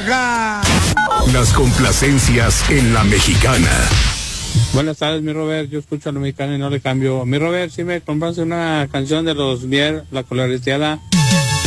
vieja. Las complacencias en La Mexicana. Buenas tardes, mi Robert. Yo escucho a La Mexicana y no le cambio. Mi Robert, si me compraste una canción de los Mier, La Coloreteada,